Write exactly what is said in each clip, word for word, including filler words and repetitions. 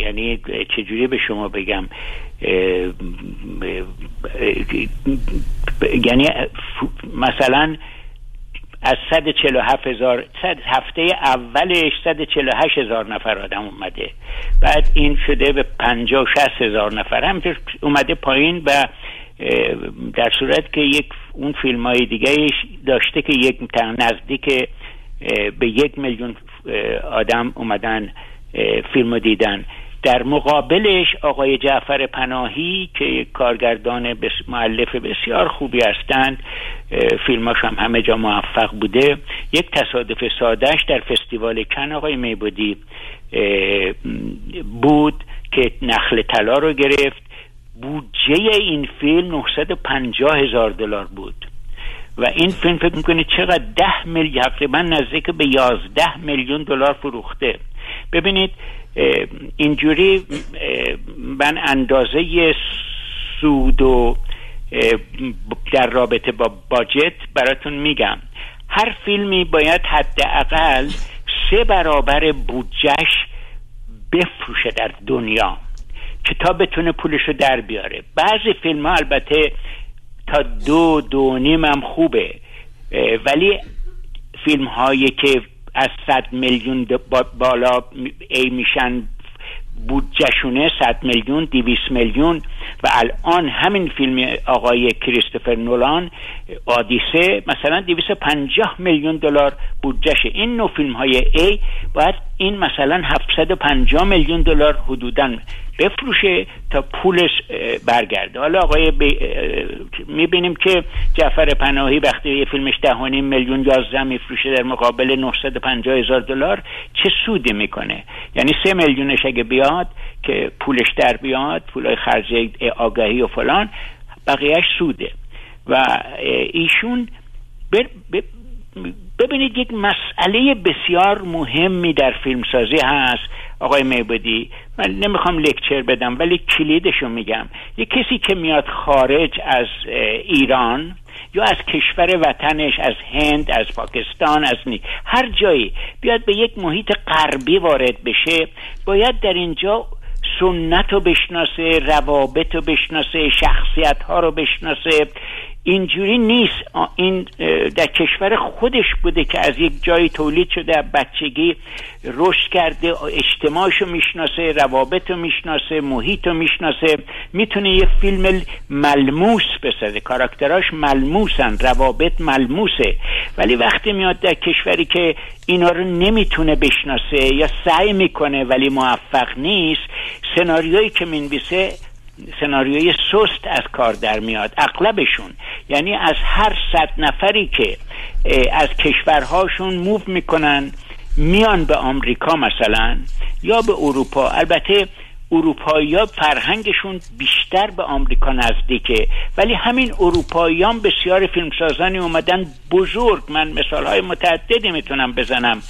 یعنی چجوری به شما بگم، یعنی مثلا از صد و چهل و هفت هزار هفته اولش صد و چهل و هشت هزار نفر آدم اومده، بعد این شده به پنجاه و شصت هزار نفر همینطور اومده پایین، و در صورت که یک اون فیلم های دیگه داشته که یک نزدیک به یک میلیون آدم اومدن فیلمو دیدن. در مقابلش آقای جعفر پناهی که کارگردان بس مؤلف بسیار خوبی هستند، فیلماش هم همه جا موفق بوده، یک تصادف سادهش در فستیوال کن آقای میبودی بود که نخل طلا رو گرفت. بودجه این فیلم نهصد و پنجاه هزار دلار بود و این فیلم فکر میکنه چقدر ده میلیون، تقریبا نزدیک به یازده میلیون دلار فروخته. ببینید اینجوری من اندازه سود و در رابطه با باجت براتون میگم. هر فیلمی باید حداقل سه برابر بودجهش بفروشه در دنیا که تا بتونه پولشو در بیاره. بعضی فیلم ها البته تا دو دو نیم هم خوبه، ولی فیلم هایی که از صد میلیون بالا ای میشن بودجهشونه صد میلیون دویست میلیون، و الان همین فیلم آقای کریستوفر نولان آدیسه مثلا دویست و پنجاه میلیون دلار بودجهشه. این نوع فیلم های ای باید این مثلا هفتصد و پنجاه میلیون دلار حدوداً بفروشه تا پولش برگرده. حالا آقای ب... میبینیم که جعفر پناهی وقتی یه فیلمش ده و نیم میلیون یازده میفروشه در مقابل نهصد و پنجاه هزار دلار، چه سودی میکنه؟ یعنی سه میلیونش اگه بیاد که پولش در بیاد، پولای خرج آگهی و فلان، بقیهش سوده. و ایشون ب... ب... ببینید یک مسئله بسیار مهمی در فیلمسازی هست آقای میبودی. من نمیخوام لکچر بدم ولی کلیدشو میگم. یک کسی که میاد خارج از ایران یا از کشور وطنش، از هند، از پاکستان، از نی... هر جایی بیاد به یک محیط غربی وارد بشه، باید در اینجا سنت رو بشناسه، روابط رو بشناسه، شخصیت ها رو بشناسه. اینجوری نیست. این در کشور خودش بوده که از یک جایی تولید شده، بچگی رشد کرده، اجتماعشو میشناسه، روابطو میشناسه، محیطو میشناسه، میتونه یه فیلم ملموس بسازه، کاراکتراش ملموسن، روابط ملموسه. ولی وقتی میاد در کشوری که اینا رو نمیتونه بشناسه یا سعی میکنه ولی موفق نیست، سناریویی که مینویسه سناریوی سست از کار در میاد اغلبشون. یعنی از هر صد نفری که از کشورهاشون موو میکنن میان به آمریکا مثلا یا به اروپا، البته اروپایی‌ها فرهنگشون بیشتر به آمریکا نزدیکه، ولی همین اروپاییان بسیار فیلمسازانی اومدن بزرگ، من مثالهای متعددی میتونم بزنم،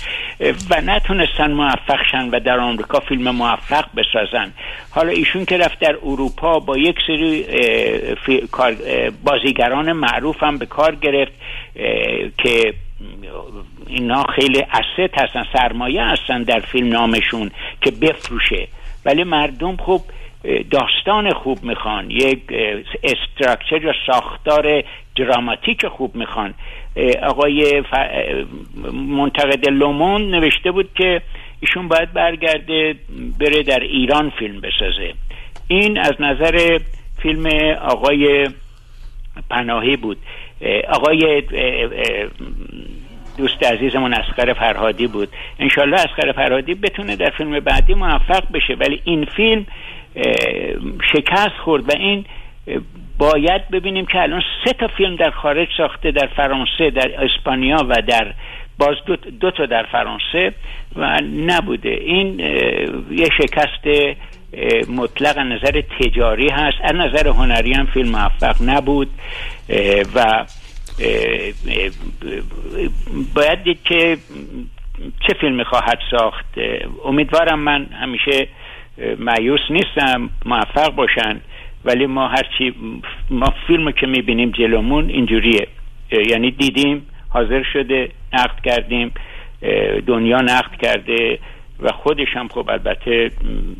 و نتونستن موفق شن و در آمریکا فیلم موفق بسازن. حالا ایشون که رفت در اروپا با یک سری بازیگران معروف هم به کار گرفت که اینا خیلی اسست هستن، سرمایه هستن در فیلم نامشون که بفروشه، ولی مردم خوب داستان خوب میخوان، یک استراکچر یا ساختار دراماتیک خوب میخوان. آقای ف... منتقد لوموند نوشته بود که ایشون باید برگرده بره در ایران فیلم بسازه. این از نظر فیلم آقای پناهی بود. آقای دوست عزیزمون اصغر فرهادی بود. انشالله اصغر فرهادی بتونه در فیلم بعدی موفق بشه، ولی این فیلم شکست خورد و این باید ببینیم که الان سه تا فیلم در خارج ساخته، در فرانسه، در اسپانیا و در باز دو, دو تا در فرانسه و نبوده. این یه شکست مطلق از نظر تجاری هست، از نظر هنری هم فیلم موفق نبود و باید دید که چه فیلمی خواهد ساخت. امیدوارم، من همیشه مایوس نیستم، موفق باشن، ولی ما هرچی ما فیلمی که میبینیم جلومون اینجوریه، یعنی دیدیم، حاضر شده، نقد کردیم، دنیا نقد کرده و خودش هم خب البته